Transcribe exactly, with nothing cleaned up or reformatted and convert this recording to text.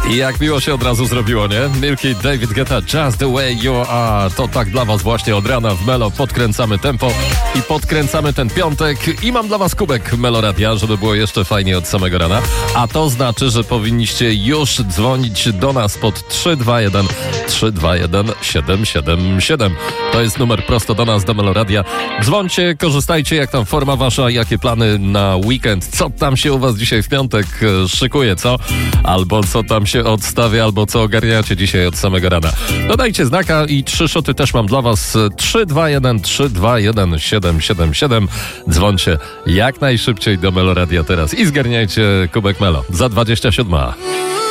I jak miło się od razu zrobiło, nie? Milky, David Guetta, Just the way you are. To tak dla was właśnie od rana w Melo. Podkręcamy tempo i podkręcamy ten piątek. I mam dla was kubek Meloradia, żeby było jeszcze fajniej od samego rana. A to znaczy, że powinniście już dzwonić do nas pod trzy dwa jeden trzy dwa jeden siedem siedem siedem. To jest numer prosto do nas, do Meloradia. Dzwońcie, korzystajcie, jak tam forma wasza, jakie plany na weekend, co tam się u was dzisiaj w piątek szykuje, co? Albo co tam się odstawia, albo co ogarniacie dzisiaj od samego rana. Dodajcie znaka i trzy szoty też mam dla was. trzy dwa jeden trzy dwa jeden siedem siedem siedem. Dzwońcie jak najszybciej do Meloradia teraz i zgarniajcie kubek Melo za dwadzieścia siedem.